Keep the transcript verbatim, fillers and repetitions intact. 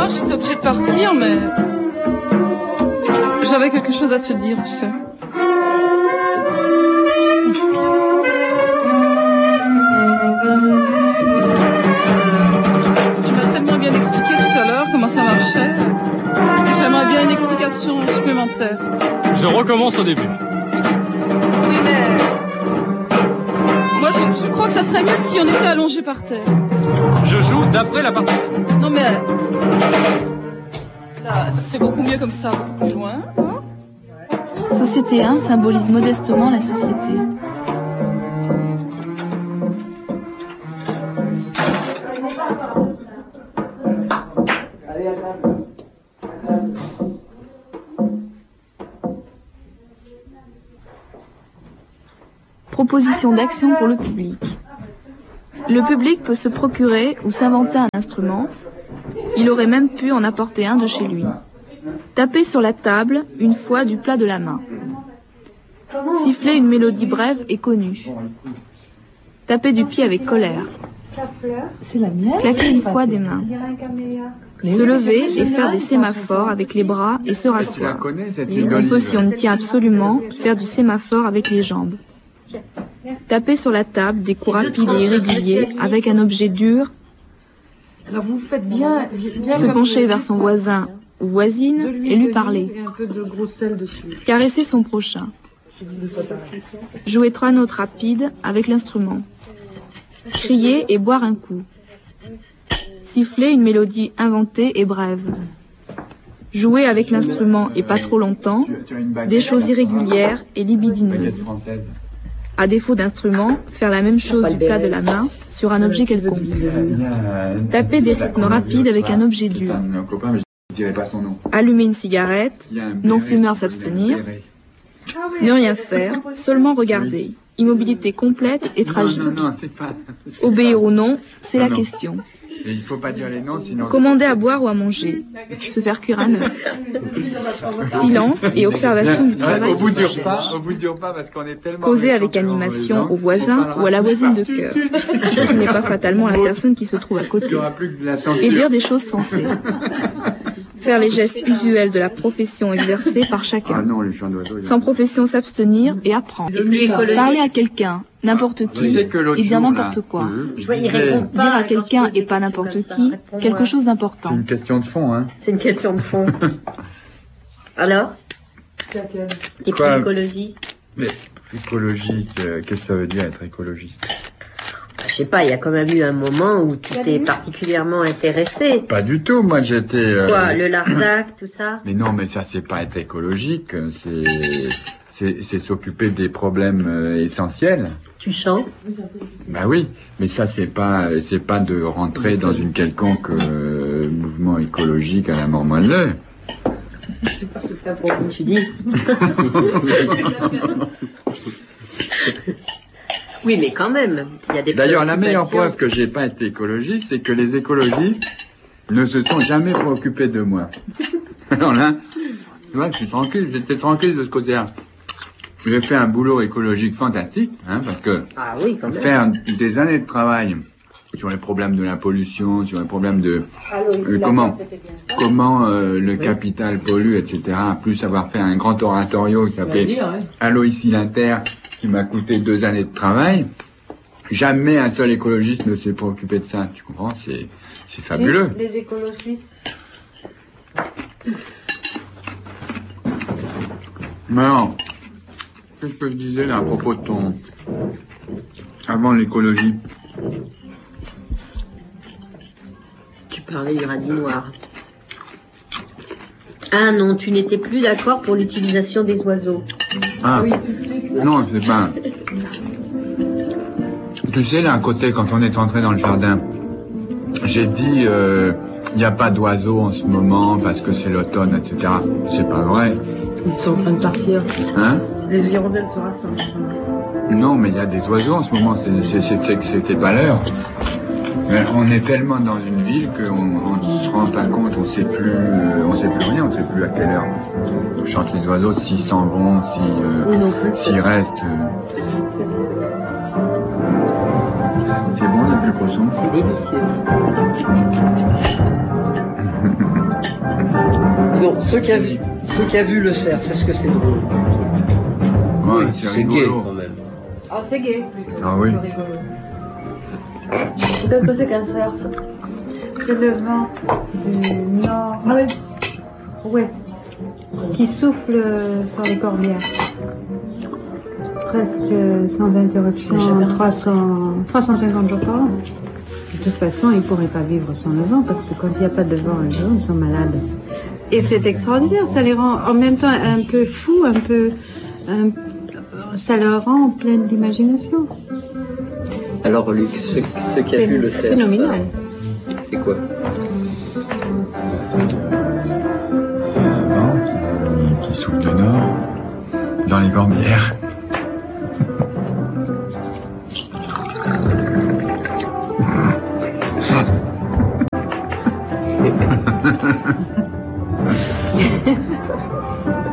dommage, j'étais obligée de partir, mais j'avais quelque chose à te dire, tu sais. Tu m'as tellement bien expliqué tout à l'heure comment ça marchait. J'aimerais bien une explication supplémentaire. Je recommence au début. Oui, mais... Moi, je, je crois que ça serait mieux si on était allongé par terre. Je joue d'après la partition. Non, mais... Là, c'est beaucoup mieux comme ça, beaucoup plus loin. Hein? Société un symbolise modestement la société. Proposition d'action pour le public. Le public peut se procurer ou s'inventer un instrument. Il aurait même pu en apporter un de chez lui. Taper sur la table une fois du plat de la main. Siffler une mélodie brève et connue. Taper du pied avec colère. Claquer une fois des mains. Se lever et faire des sémaphores avec les bras et se rasseoir. On peut, si on y tient absolument, faire du sémaphore avec les jambes. Taper sur la table des coups rapides et irréguliers avec un objet dur. Alors vous faites bien, bien se pencher vers son voisin ou voisine et lui parler. Caresser son prochain. Jouer trois notes rapides avec l'instrument. Crier et boire un coup. Siffler une mélodie inventée et brève. Jouer avec l'instrument et pas trop longtemps. Des choses irrégulières et libidineuses. À défaut d'instrument, faire la même chose du plat de la main sur un objet quelconque. Taper des rythmes rapides avec un objet dur. Allumer une cigarette. Non-fumeur s'abstenir. Ne rien faire, seulement regarder. Immobilité complète et tragique. Obéir ou non, c'est la question. Il faut pas dire les noms, sinon... Commander à boire ou à manger. Se faire cuire un œuf. Silence et observation du travail au bout du du sujet. repas, au bout du repas, parce qu'on est tellement... Causer avec animation au voisin ou à la voisine de cœur, qui n'est pas fatalement la personne qui se trouve à côté. Et dire des choses sensées. Faire les gestes usuels de la profession exercée par chacun. Ah non, les chants d'oiseaux... Sans profession, s'abstenir et apprendre. Parler à quelqu'un, n'importe qui, et dire n'importe quoi. Dire à quelqu'un et pas n'importe qui, quelque chose C'est d'important. une question de fond, hein. C'est une question de fond. Alors T'es plus Quoi écologiste? Mais écologique, euh, qu'est-ce que ça veut dire être écologiste? Je sais pas, il y a quand même eu un moment où tu t'es particulièrement intéressé. Pas du tout, moi j'étais... euh, Quoi, le Larzac, tout ça? Mais non, mais ça c'est pas être écologique, c'est... C'est, c'est s'occuper des problèmes euh, essentiels. Tu chantes? Bah oui, mais ça c'est pas c'est pas de rentrer dans une quelconque euh, mouvement écologique à la mort moelleux. Tu dis? Oui, mais quand même, il y a des D'ailleurs, la meilleure préoccupations. preuve que j'ai pas été écologiste, c'est que les écologistes ne se sont jamais préoccupés de moi. Alors là, tu vois, je suis tranquille, j'étais tranquille de ce côté-là. J'ai fait un boulot écologique fantastique, hein, parce que Ah oui, quand même. faire des années de travail sur les problèmes de la pollution, sur les problèmes de euh, comment comment euh, le capital pollue, et cetera. Plus avoir fait un grand oratorio qui s'appelait Allô ici l'Inter, qui m'a coûté deux années de travail. Jamais un seul écologiste ne s'est préoccupé de ça. Tu comprends? C'est c'est fabuleux. Les écolos suisses. Mais non. Qu'est-ce que je disais là à propos de ton... Avant l'écologie. Tu parlais du radis noir. Ah non, tu n'étais plus d'accord pour l'utilisation des oiseaux. Ah, non, c'est pas... Tu sais, là, à côté, quand on est entré dans le jardin, j'ai dit, il euh, n'y a pas d'oiseaux en ce moment parce que c'est l'automne, et cetera. C'est pas vrai. Ils sont en train de partir. Hein? Les hirondelles se rassemblent. Non, mais il y a des oiseaux en ce moment, c'est, c'est, c'est, c'est, c'était pas l'heure. Mais on est tellement dans une ville qu'on ne se rend pas compte, on sait plus, on sait plus rien, on sait plus à quelle heure chantent les oiseaux, s'ils s'en vont, si, euh, s'ils restent. euh. C'est bon, c'est plus poisson. C'est délicieux. bon, ceux qui a vu, ceux qui a vu le cerf, c'est ce que c'est drôle. Ouais, c'est C'est gay rigolo. quand même. Ah, c'est gay. Ah oui. Qu'est-ce que c'est qu'un cerf? C'est le vent du nord-ouest qui souffle sur les corbières. Presque sans interruption, trois cents, trois cent cinquante jours par an. De toute façon, ils ne pourraient pas vivre sans le vent, parce que quand il n'y a pas de vent, les gens ils sont malades. Et c'est extraordinaire, ça les rend en même temps un peu fous, un peu... un- ça leur rend pleine d'imagination. Alors Luc, ceux, ceux qui a vu le cerf, Phénoménal. ça, c'est quoi? C'est un vent qui, qui souffle du nord dans les corbières.